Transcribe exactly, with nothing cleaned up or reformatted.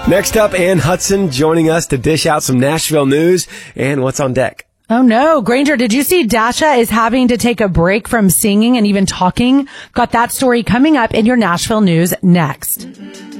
Next up, Ann Hudson joining us to dish out some Nashville news and what's on deck. Oh no, Granger, did you see Dasha is having to take a break from singing and even talking? Got that story coming up in your Nashville news next.